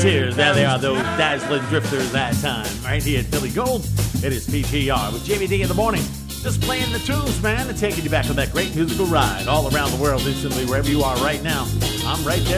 Cheers. There they are, those dazzling drifters that time. Right here at Philly Gold. It is PTR with Jamie D in the morning. Just playing the tunes, man, and taking you back on that great musical ride all around the world instantly, wherever you are right now. I'm right there.